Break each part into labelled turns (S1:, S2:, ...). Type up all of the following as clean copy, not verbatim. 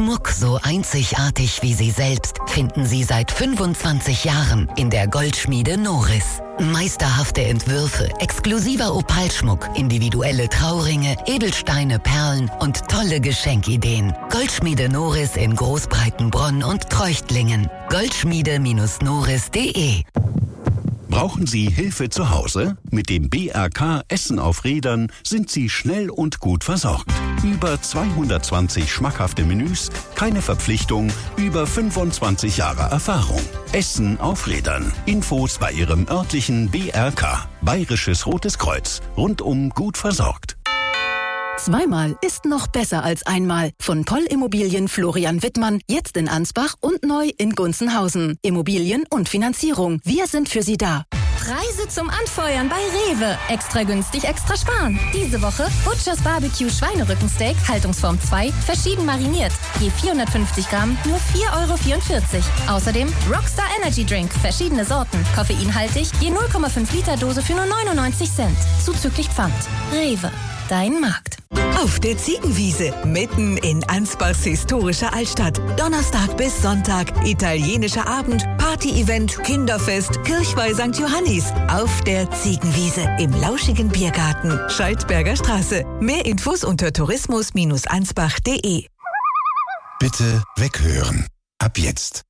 S1: Schmuck so einzigartig wie Sie selbst finden Sie seit 25 Jahren in der Goldschmiede Noris. Meisterhafte Entwürfe, exklusiver Opalschmuck, individuelle Trauringe, Edelsteine, Perlen und tolle Geschenkideen. Goldschmiede Noris in Großbreitenbronn und Treuchtlingen. Goldschmiede-noris.de.
S2: Brauchen Sie Hilfe zu Hause? Mit dem BRK Essen auf Rädern sind Sie schnell und gut versorgt. Über 220 schmackhafte Menüs, keine Verpflichtung, über 25 Jahre Erfahrung. Essen auf Rädern. Infos bei Ihrem örtlichen BRK. Bayerisches Rotes Kreuz. Rundum gut versorgt.
S3: Zweimal ist noch besser als einmal. Von Poll Immobilien Florian Wittmann, jetzt in Ansbach und neu in Gunzenhausen. Immobilien und Finanzierung. Wir sind für Sie da.
S4: Preise zum Anfeuern bei Rewe. Extra günstig, extra sparen. Diese Woche Butchers Barbecue Schweinerückensteak, Haltungsform 2, verschieden mariniert. Je 450 Gramm, nur 4,44 €. Außerdem Rockstar Energy Drink, verschiedene Sorten. Koffeinhaltig, je 0,5 Liter Dose für nur 99 Cent. Zuzüglich Pfand. Rewe. Dein Markt.
S5: Auf der Ziegenwiese, mitten in Ansbachs historischer Altstadt. Donnerstag bis Sonntag, italienischer Abend, Party-Event, Kinderfest, Kirchweih St. Johannis. Auf der Ziegenwiese im lauschigen Biergarten, Scheidberger Straße. Mehr Infos unter tourismus-ansbach.de.
S6: Bitte weghören. Ab jetzt.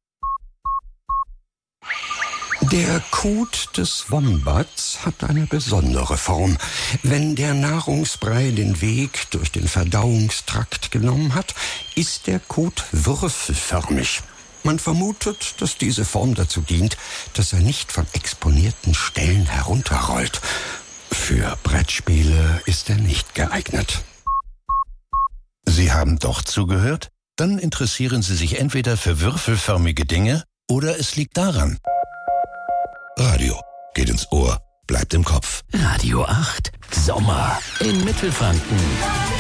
S6: Der Kot des Wombats hat eine besondere Form. Wenn der Nahrungsbrei den Weg durch den Verdauungstrakt genommen hat, ist der Kot würfelförmig. Man vermutet, dass diese Form dazu dient, dass er nicht von exponierten Stellen herunterrollt. Für Brettspiele ist er nicht geeignet.
S7: Sie haben doch zugehört? Dann interessieren Sie sich entweder für würfelförmige Dinge oder es liegt daran.
S6: Radio geht ins Ohr, bleibt im Kopf.
S8: Radio 8, Sommer in Mittelfranken.